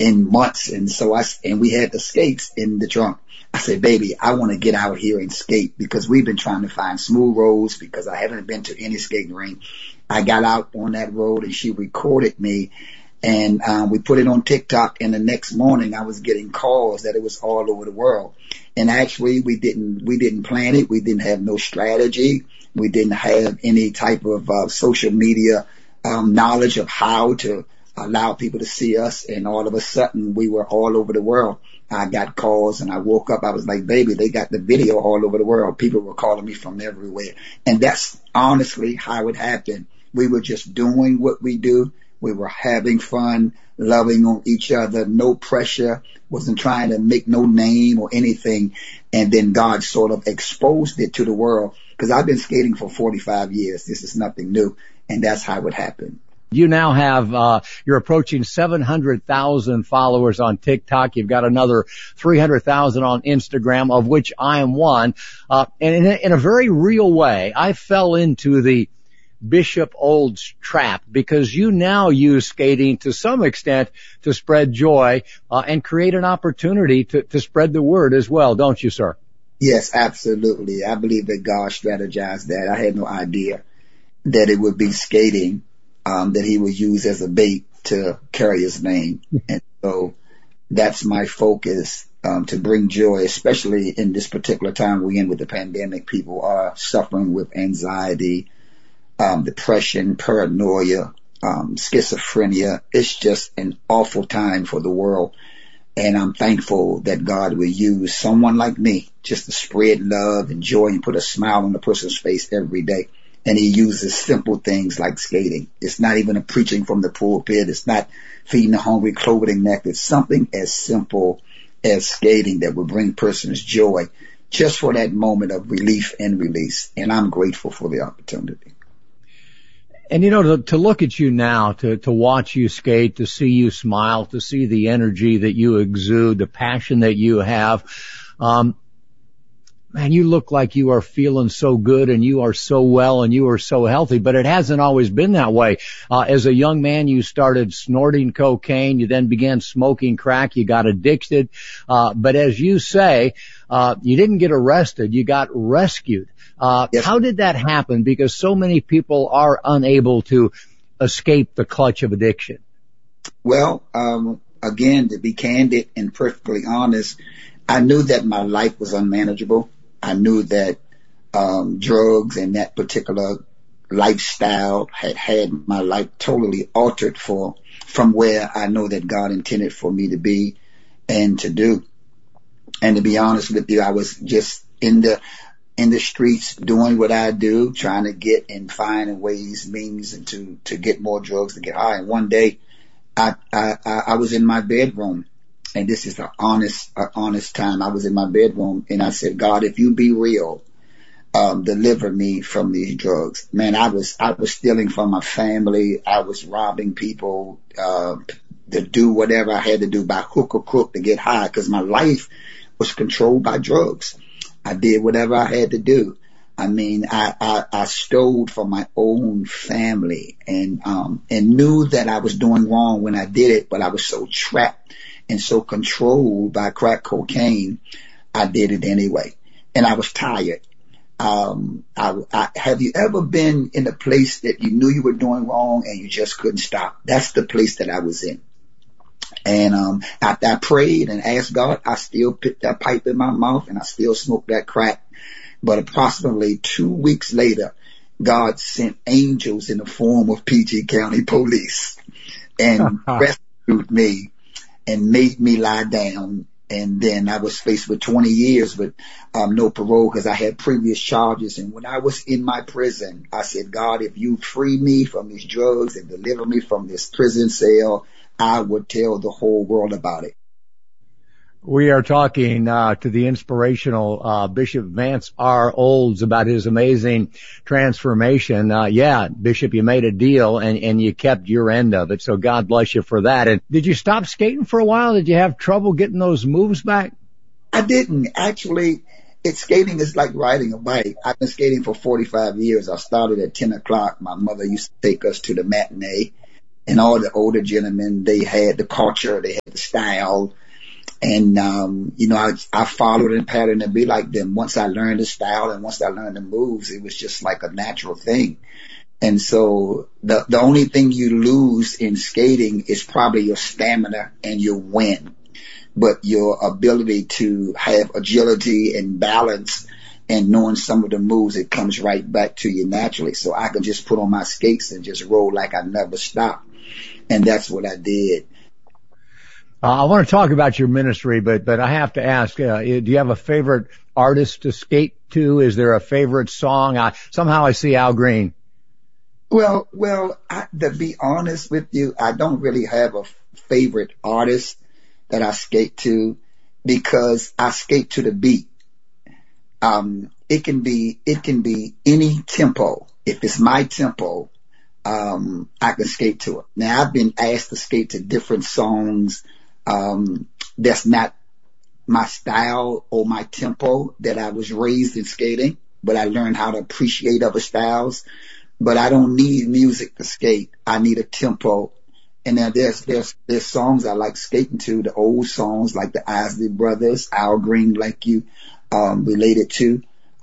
in months. And so and we had the skates in the trunk. I said, baby, I want to get out here and skate because we've been trying to find smooth roads because I haven't been to any skating rink. I got out on that road and she recorded me and we put it on TikTok. And the next morning I was getting calls that it was all over the world. And actually we didn't plan it. We didn't have no strategy. We didn't have any type of social media knowledge of how to allow people to see us. And all of a sudden we were all over the world. I got calls and I woke up. I was like, baby, they got the video all over the world. People were calling me from everywhere. And that's honestly how it happened. We were just doing what we do. We were having fun, loving on each other, no pressure, wasn't trying to make no name or anything. And then God sort of exposed it to the world because I've been skating for 45 years. This is nothing new. And that's how it happened. You now have, you're approaching 700,000 followers on TikTok. You've got another 300,000 on Instagram, of which I am one. And in a very real way, I fell into the Bishop Olds trap because you now use skating to some extent to spread joy, and create an opportunity to spread the word as well, don't you, sir? Yes, absolutely. I believe that God strategized that. I had no idea that it would be skating that he would use as a bait to carry his name. And so that's my focus, to bring joy, especially in this particular time we're in with the pandemic. People are suffering with anxiety, depression, paranoia, schizophrenia. It's just an awful time for the world. And I'm thankful that God will use someone like me just to spread love and joy and put a smile on a person's face every day. And he uses simple things like skating. It's not even a preaching from the pulpit. It's not feeding the hungry, clothing the naked. It's something as simple as skating that will bring persons joy just for that moment of relief and release. And I'm grateful for the opportunity. And you know, to look at you now, to watch you skate, to see you smile, to see the energy that you exude, the passion that you have, man, you look like you are feeling so good and you are so well and you are so healthy, but it hasn't always been that way. As a young man, you started snorting cocaine. You then began smoking crack. You got addicted. But as you say, you didn't get arrested. You got rescued. Yes. How did that happen? Because so many people are unable to escape the clutch of addiction. Well, again, to be candid and perfectly honest, I knew that my life was unmanageable. I knew that drugs and that particular lifestyle had my life totally altered from where I know that God intended for me to be and to do. And to be honest with you, I was just in the streets doing what I do, trying to get and find ways, means, and to get more drugs, to get high. And one day I was in my bedroom. And this is an honest time. I was in my bedroom and I said, God, if you be real, deliver me from these drugs. Man, I was stealing from my family. I was robbing people, to do whatever I had to do by hook or crook to get high because my life was controlled by drugs. I did whatever I had to do. I mean, I stole from my own family and knew that I was doing wrong when I did it, but I was so trapped and so controlled by crack cocaine, I did it anyway. And I was tired. Have you ever been in a place that you knew you were doing wrong and you just couldn't stop? That's the place that I was in. And after I prayed and asked God, I still put that pipe in my mouth and I still smoked that crack. But approximately 2 weeks later, God sent angels in the form of PG County Police and rescued me and made me lie down. And then I was faced with 20 years with no parole because I had previous charges. And when I was in my prison, I said, God, if you free me from these drugs and deliver me from this prison cell, I would tell the whole world about it. We are talking to the inspirational Bishop Vance R. Olds about his amazing transformation. Yeah, Bishop, you made a deal and you kept your end of it. So God bless you for that. And did you stop skating for a while? Did you have trouble getting those moves back? I didn't. Actually, skating is like riding a bike. I've been skating for 45 years. I started at 10 o'clock. My mother used to take us to the matinee. and all the older gentlemen, they had the culture, they had the style. And, I followed in pattern to be like them. Once I learned the style and once I learned the moves, it was just like a natural thing. And so the only thing you lose in skating is probably your stamina and your wind, but your ability to have agility and balance and knowing some of the moves, it comes right back to you naturally. So I can just put on my skates and just roll like I never stopped. And that's what I did. I want to talk about your ministry, but I have to ask, do you have a favorite artist to skate to? Is there a favorite song? Somehow I see Al Green. Well, to be honest with you, I don't really have a favorite artist that I skate to because I skate to the beat. It can be any tempo. If it's my tempo, I can skate to it. Now I've been asked to skate to different songs, that's not my style or my tempo that I was raised in skating, but I learned how to appreciate other styles. But I don't need music to skate. I need a tempo. And now there's songs I like skating to, the old songs like the Isley Brothers, Al Green, like you, related to,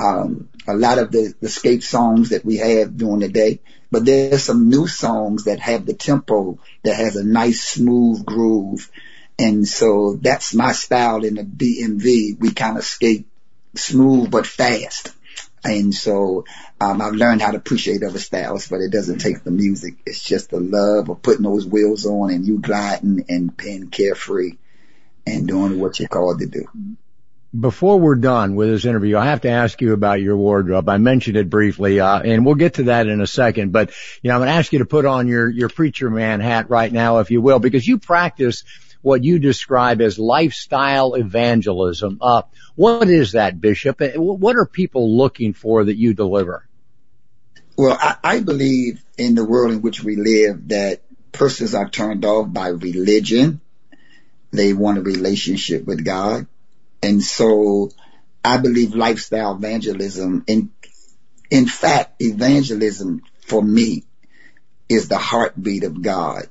a lot of the skate songs that we have during the day. But there's some new songs that have the tempo that has a nice smooth groove. And so that's my style in the DMV. We kind of skate smooth but fast. And so I've learned how to appreciate other styles, but it doesn't take the music. It's just the love of putting those wheels on and you gliding and being carefree and doing what you're called to do. Before we're done with this interview, I have to ask you about your wardrobe. I mentioned it briefly, and we'll get to that in a second. But, I'm going to ask you to put on your preacher man hat right now, if you will, because you practice what you describe as lifestyle evangelism. What is that, Bishop? What are people looking for that you deliver? Well, I believe in the world in which we live that persons are turned off by religion. They want a relationship with God. And so I believe lifestyle evangelism, in fact, evangelism for me is the heartbeat of God.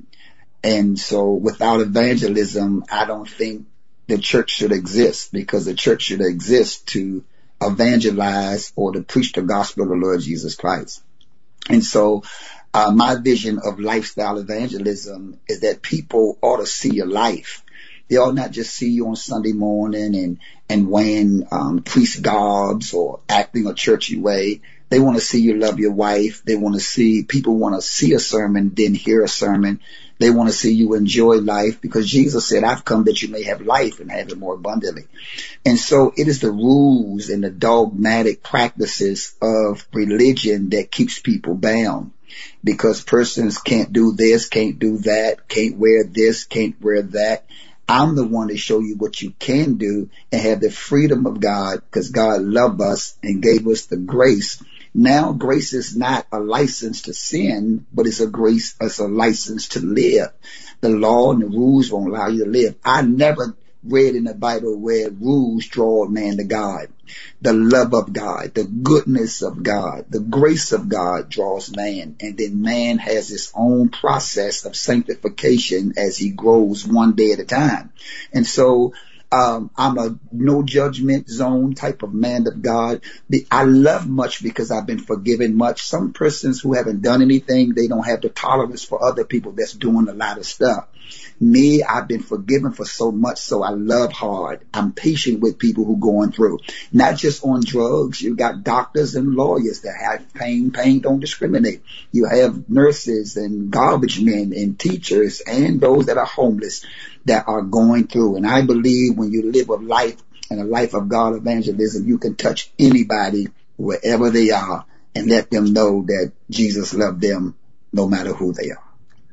And so without evangelism, I don't think the church should exist, because the church should exist to evangelize or to preach the gospel of the Lord Jesus Christ. And so my vision of lifestyle evangelism is that people ought to see your life. They ought not just see you on Sunday morning and wearing priest garbs or acting a churchy way. They want to see you love your wife. People want to see a sermon, then hear a sermon. They want to see you enjoy life, because Jesus said, I've come that you may have life and have it more abundantly. And so it is the rules and the dogmatic practices of religion that keeps people bound, because persons can't do this, can't do that, can't wear this, can't wear that. I'm the one to show you what you can do and have the freedom of God, because God loved us and gave us the grace. Now, grace is not a license to sin, but it's a license to live. The law and the rules won't allow you to live. I never read in the Bible where rules draw a man to God. The love of God, the goodness of God, the grace of God draws man. And then man has his own process of sanctification as he grows one day at a time. And so I'm a no judgment zone type of man of God. I love much because I've been forgiven much. Some persons who haven't done anything, they don't have the tolerance for other people that's doing a lot of stuff. Me, I've been forgiven for so much, so I love hard. I'm patient with people who going through. Not just on drugs. You got doctors and lawyers that have pain. Pain don't discriminate. You have nurses and garbage men and teachers and those that are homeless that are going through. And I believe when you live a life and a life of God evangelism, you can touch anybody wherever they are and let them know that Jesus loved them no matter who they are.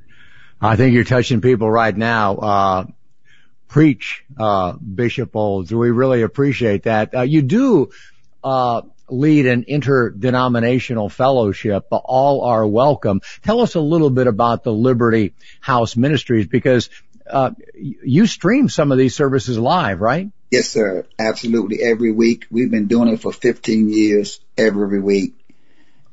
I think you're touching people right now. Preach, Bishop Olds. We really appreciate that. You do lead an interdenominational fellowship. All are welcome. Tell us a little bit about the Liberty House Ministries, because you stream some of these services live, right? Yes, sir. Absolutely. Every week. We've been doing it for 15 years, every week.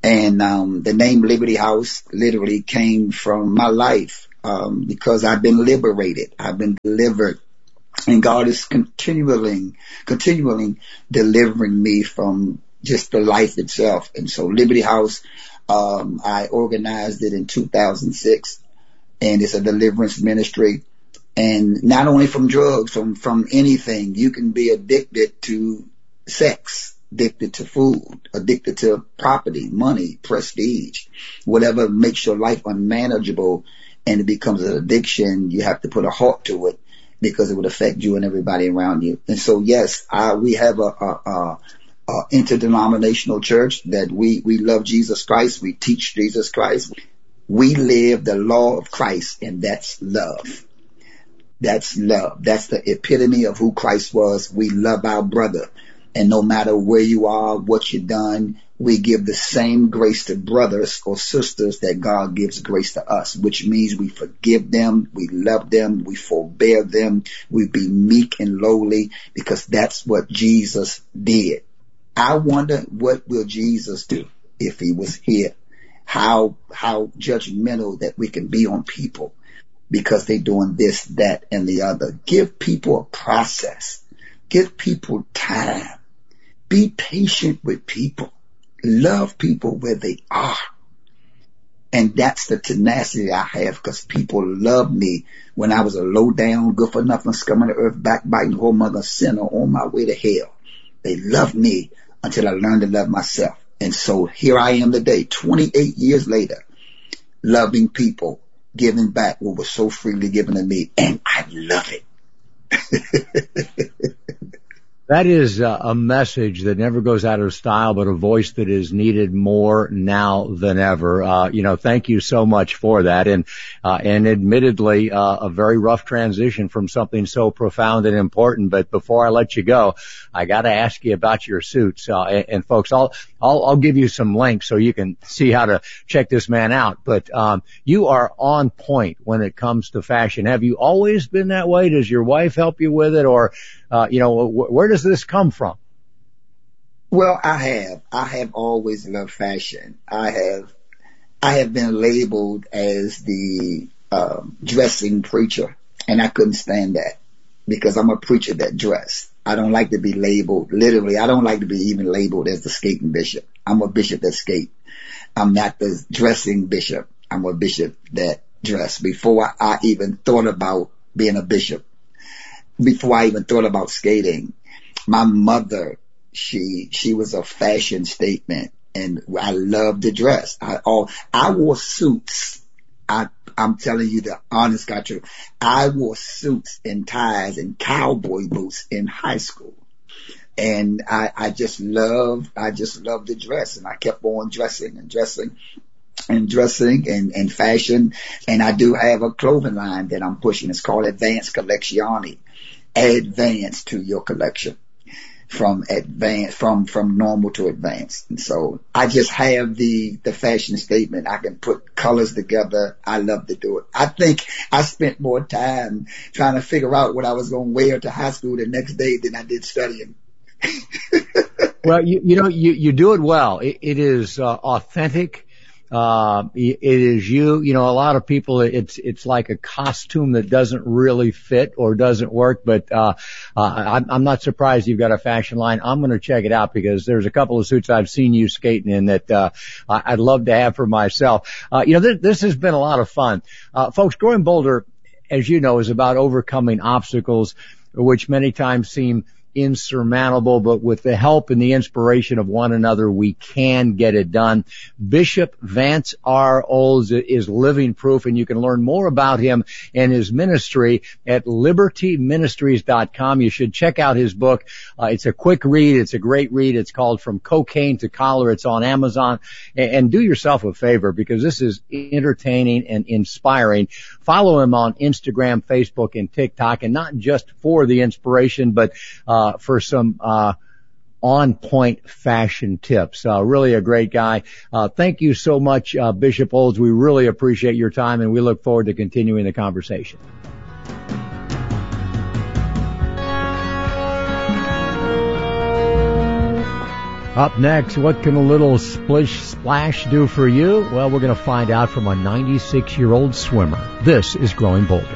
And the name Liberty House literally came from my life, because I've been liberated. I've been delivered. And God is continually delivering me from just the life itself. And so Liberty House, I organized it in 2006, and it's a deliverance ministry. And not only from drugs, from anything. You can be addicted to sex, addicted to food, addicted to property, money, prestige, whatever makes your life unmanageable and it becomes an addiction. You have to put a halt to it because it would affect you and everybody around you. And so, yes, we have a interdenominational church that we love Jesus Christ. We teach Jesus Christ. We live the law of Christ, and that's love. That's love. That's the epitome of who Christ was. We love our brother. And no matter where you are, what you've done, we give the same grace to brothers or sisters that God gives grace to us, which means we forgive them, we love them, we forbear them, we be meek and lowly, because that's what Jesus did. I wonder, what will Jesus do if he was here? How judgmental that we can be on people because they're doing this, that, and the other. Give people a process. Give people time. Be patient with people. Love people where they are. And that's the tenacity I have, because people loved me when I was a low down, good for nothing, scum of the earth, backbiting, whoremonger, sinner on my way to hell. They loved me until I learned to love myself. And so here I am today, 28 years later, loving people, giving back what was so freely given to me. And I love it. That is a message that never goes out of style, but a voice that is needed more now than ever. Thank you so much for that. And admittedly, a very rough transition from something so profound and important. But before I let you go, I got to ask you about your suits. And folks, I'll give you some links so you can see how to check this man out. But, you are on point when it comes to fashion. Have you always been that way? Does your wife help you with it? Or, where does this come from? Well, I have always loved fashion. I have been labeled as the dressing preacher, and I couldn't stand that because I'm a preacher that dress. I don't like to be labeled, literally, I don't like to be even labeled as the skating bishop. I'm a bishop that skate. I'm not the dressing bishop. I'm a bishop that dress. Before I even thought about being a bishop, before I even thought about skating, my mother, she was a fashion statement, and I loved to dress. I wore suits. I'm telling you the honest God truth. I wore suits and ties and cowboy boots in high school. And I just loved to dress, and I kept on dressing and fashion. And I do have a clothing line that I'm pushing. It's called Advanced Collezione. Advance to your collection. From normal to advanced. And so I just have the fashion statement. I can put colors together. I love to do it. I think I spent more time trying to figure out what I was going to wear to high school the next day than I did studying. Well, you do it well. It is authentic. It is you. A lot of people, it's like a costume that doesn't really fit or doesn't work, but, I'm not surprised you've got a fashion line. I'm going to check it out because there's a couple of suits I've seen you skating in that, I'd love to have for myself. This has been a lot of fun. Folks, Growing Bolder, as you know, is about overcoming obstacles, which many times seem insurmountable, but with the help and the inspiration of one another, we can get it done. Bishop Vance R. Olds is living proof, and you can learn more about him and his ministry at libertyministries.com. You should check out his book. It's a quick read. It's a great read. It's called From Cocaine to Collar. It's on Amazon. And do yourself a favor, because this is entertaining and inspiring. Follow him on Instagram, Facebook, and TikTok, and not just for the inspiration, but for some on-point fashion tips. Really a great guy. Thank you so much, Bishop Olds. We really appreciate your time, and we look forward to continuing the conversation. Up next, what can a little splish splash do for you? Well, we're going to find out from a 96-year-old swimmer. This is Growing Bolder.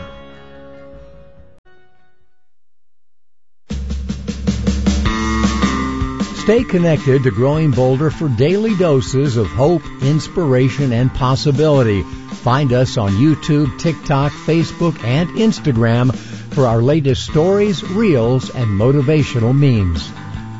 Stay connected to Growing Bolder for daily doses of hope, inspiration, and possibility. Find us on YouTube, TikTok, Facebook, and Instagram for our latest stories, reels, and motivational memes.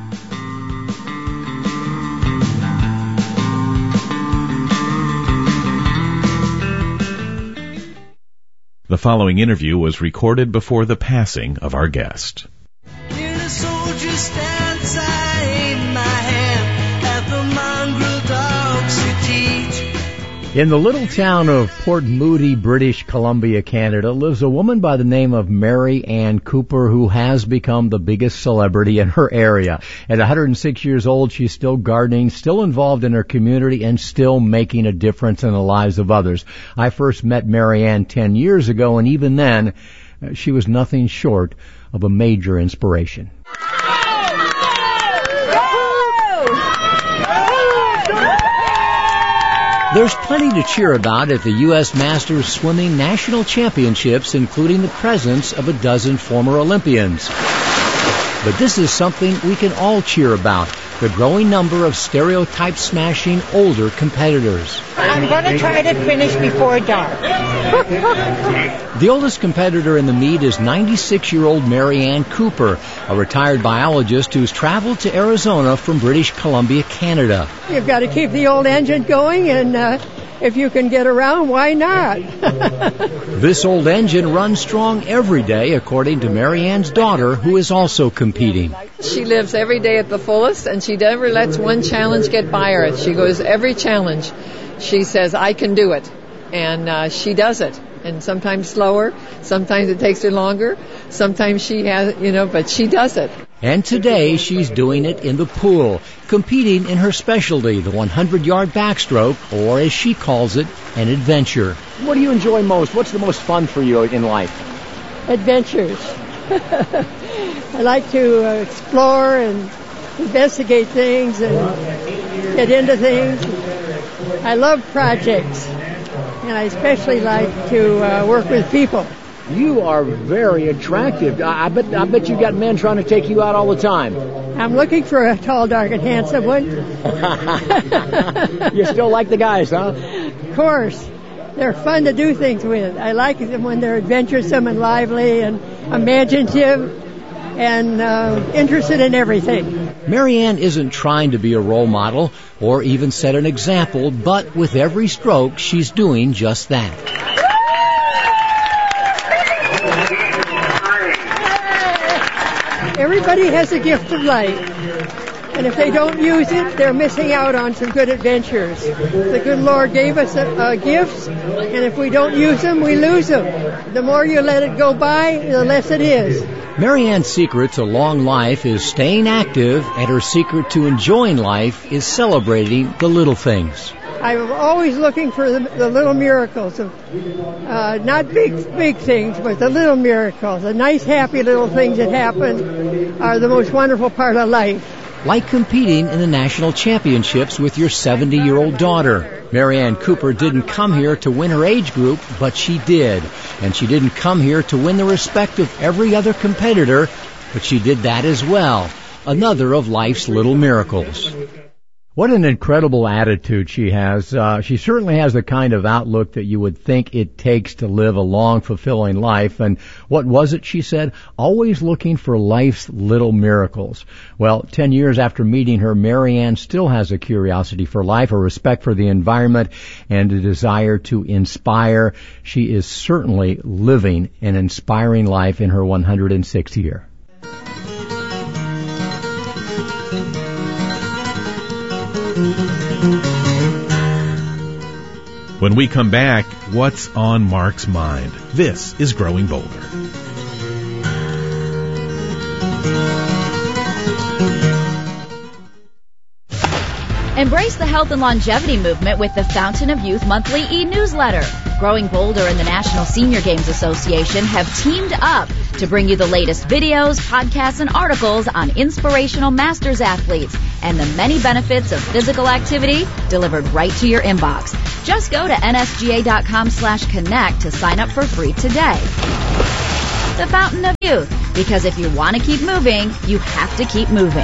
The following interview was recorded before the passing of our guest. Hear the soldiers stand side my hand at the mongrel dogs who teach. In the little town of Port Moody, British Columbia, Canada, lives a woman by the name of Mary Ann Cooper, who has become the biggest celebrity in her area. At 106 years old, she's still gardening, still involved in her community, and still making a difference in the lives of others. I first met Mary Ann 10 years ago, and even then, she was nothing short of a major inspiration. There's plenty to cheer about at the U.S. Masters Swimming National Championships, including the presence of a dozen former Olympians. But this is something we can all cheer about, the growing number of stereotype-smashing older competitors. I'm going to try to finish before dark. The oldest competitor in the meet is 96-year-old Mary Ann Cooper, a retired biologist who's traveled to Arizona from British Columbia, Canada. You've got to keep the old engine going, and if you can get around, why not? This old engine runs strong every day, according to Mary Ann's daughter, who is also competing. She lives every day at the fullest, and she never lets one challenge get by her. She goes every challenge. She says, I can do it. And she does it. And sometimes slower, sometimes it takes her longer, sometimes she has, but she does it. And today she's doing it in the pool, competing in her specialty, the 100-yard backstroke, or as she calls it, an adventure. What do you enjoy most? What's the most fun for you in life? Adventures. I like to explore and investigate things and get into things. I love projects, and I especially like to work with people. You are very attractive. I bet you got men trying to take you out all the time. I'm looking for a tall, dark, and handsome one. You still like the guys, huh? Of course. They're fun to do things with. I like them when they're adventuresome and lively and imaginative and interested in everything. Mary Ann isn't trying to be a role model or even set an example, but with every stroke, she's doing just that. Everybody has a gift of light, and if they don't use it, they're missing out on some good adventures. The good Lord gave us gifts, and if we don't use them, we lose them. The more you let it go by, the less it is. Mary Ann's secret to long life is staying active, and her secret to enjoying life is celebrating the little things. I'm always looking for the little miracles, not big things, but the little miracles. The nice, happy little things that happen are the most wonderful part of life. Like competing in the national championships with your 70-year-old daughter. Mary Ann Cooper didn't come here to win her age group, but she did. And she didn't come here to win the respect of every other competitor, but she did that as well. Another of life's little miracles. What an incredible attitude she has. She certainly has the kind of outlook that you would think it takes to live a long, fulfilling life. And what was it, she said? Always looking for life's little miracles. Well, 10 years after meeting her, Mary Ann still has a curiosity for life, a respect for the environment, and a desire to inspire. She is certainly living an inspiring life in her 106th year. When we come back, what's on Mark's mind? This is Growing Bolder. Embrace the health and longevity movement with the Fountain of Youth monthly e-newsletter. Growing Boulder and the National Senior Games Association have teamed up to bring you the latest videos, podcasts, and articles on inspirational masters athletes and the many benefits of physical activity delivered right to your inbox. Just go to nsga.com/connect to sign up for free today. The Fountain of Youth, because if you want to keep moving, you have to keep moving.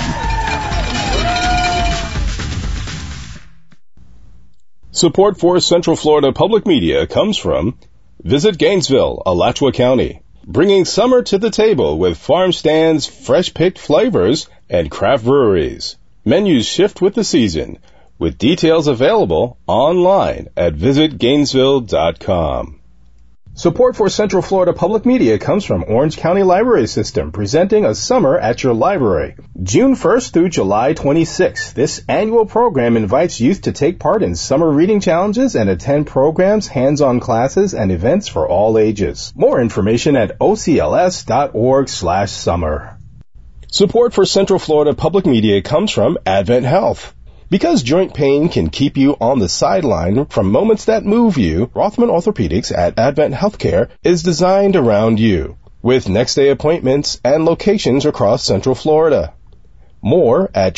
Support for Central Florida Public Media comes from Visit Gainesville, Alachua County, bringing summer to the table with farm stands, fresh-picked flavors, and craft breweries. Menus shift with the season, with details available online at visitgainesville.com. Support for Central Florida Public Media comes from Orange County Library System, presenting a summer at your library. June 1st through July 26th, this annual program invites youth to take part in summer reading challenges and attend programs, hands-on classes, and events for all ages. More information at ocls.org/summer. Support for Central Florida Public Media comes from Advent Health. Because joint pain can keep you on the sideline from moments that move you, Rothman Orthopedics at Advent Healthcare is designed around you, with next-day appointments and locations across Central Florida. More at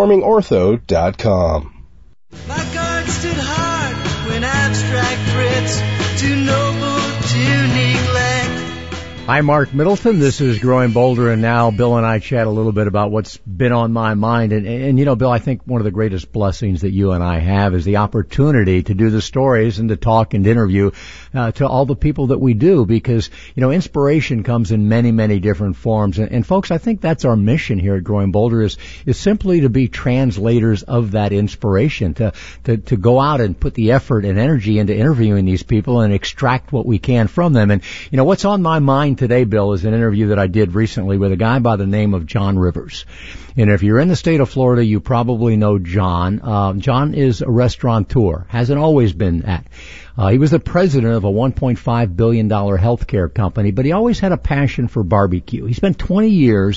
transformingortho.com. My guard stood hard when abstract threats too noble to neglect. I'm Mark Middleton. This is Growing Bolder, and now Bill and I chat a little bit about what's been on my mind. And you know, Bill, I think one of the greatest blessings that you and I have is the opportunity to do the stories and to talk and interview to all the people that we do, because, you know, inspiration comes in many, many different forms. And folks, I think that's our mission here at Growing Bolder is simply to be translators of that inspiration, to go out and put the effort and energy into interviewing these people and extract what we can from them. And, you know, what's on my mind today, Bill, is an interview that I did recently with a guy by the name of John Rivers. And if you're in the state of Florida, you probably know John. John is a restaurateur, hasn't always been that. He was the president of a $1.5 billion healthcare company, but he always had a passion for barbecue. He spent 20 years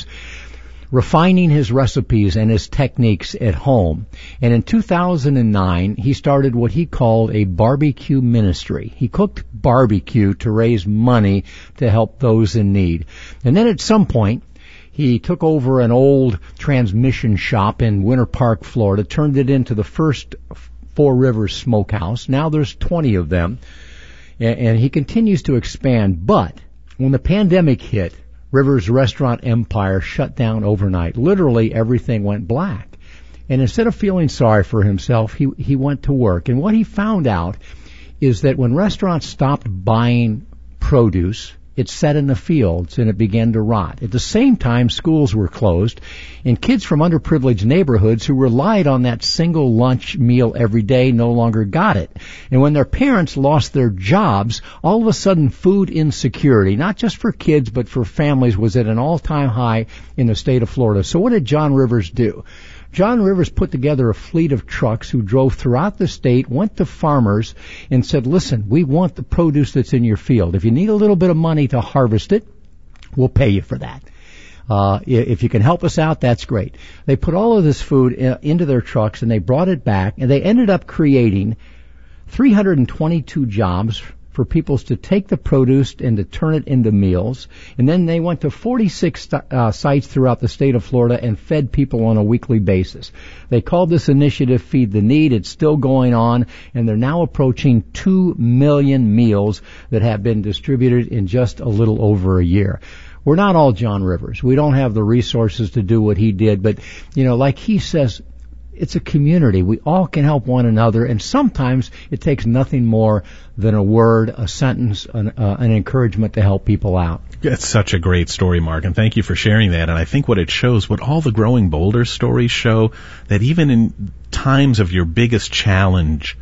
refining his recipes and his techniques at home. And in 2009, he started what he called a barbecue ministry. He cooked barbecue to raise money to help those in need. And then at some point, he took over an old transmission shop in Winter Park, Florida, turned it into the first Four Rivers Smokehouse. Now there's 20 of them. And he continues to expand. But when the pandemic hit, Rivers' restaurant empire shut down overnight. Literally everything went black. And instead of feeling sorry for himself, he went to work. And what he found out is that when restaurants stopped buying produce, it sat in the fields and it began to rot. At the same time, schools were closed, and kids from underprivileged neighborhoods who relied on that single lunch meal every day no longer got it. And when their parents lost their jobs, all of a sudden food insecurity, not just for kids but for families, was at an all-time high in the state of Florida. So what did John Rivers do? John Rivers put together a fleet of trucks who drove throughout the state, went to farmers, and said, listen, we want the produce that's in your field. If you need a little bit of money to harvest it, we'll pay you for that. If you can help us out, that's great. They put all of this food into their trucks, and they brought it back, and they ended up creating 322 jobs for people to take the produce and to turn it into meals. And then they went to 46 sites throughout the state of Florida and fed people on a weekly basis. They called this initiative Feed the Need. It's still going on, and they're now approaching 2 million meals that have been distributed in just a little over a year. We're not all John Rivers. We don't have the resources to do what he did, but, you know, like he says, it's a community. We all can help one another, and sometimes it takes nothing more than a word, a sentence, an encouragement to help people out. It's such a great story, Mark, and thank you for sharing that. And I think what it shows, what all the Growing Bolder stories show, that even in times of your biggest challenge,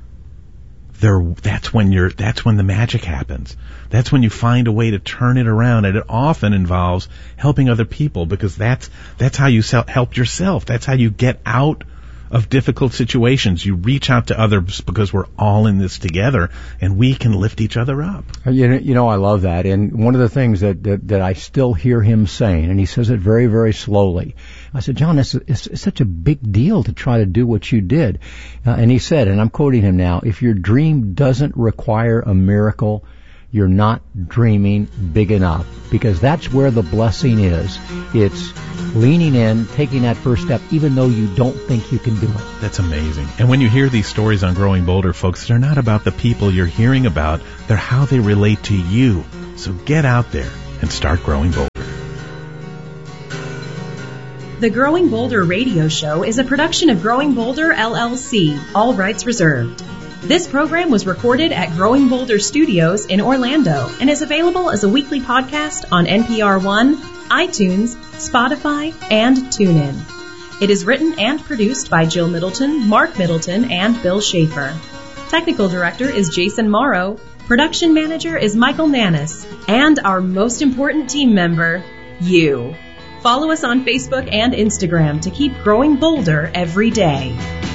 that's when the magic happens. That's when you find a way to turn it around, and it often involves helping other people, because that's how you help yourself. That's how you get out of difficult situations. You reach out to others because we're all in this together, and we can lift each other up. You know, I love that. And one of the things that I still hear him saying, and he says it very, very slowly. I said, John, it's such a big deal to try to do what you did. And he said, and I'm quoting him now, if your dream doesn't require a miracle, you're not dreaming big enough, because that's where the blessing is. It's leaning in, taking that first step, even though you don't think you can do it. That's amazing. And when you hear these stories on Growing Bolder, folks, they're not about the people you're hearing about. They're how they relate to you. So get out there and start growing bolder. The Growing Bolder radio show is a production of Growing Bolder, LLC, all rights reserved. This program was recorded at Growing Bolder Studios in Orlando and is available as a weekly podcast on NPR One, iTunes, Spotify, and TuneIn. It is written and produced by Jill Middleton, Mark Middleton, and Bill Schaefer. Technical director is Jason Morrow. Production manager is Michael Nannis. And our most important team member, you. Follow us on Facebook and Instagram to keep growing bolder every day.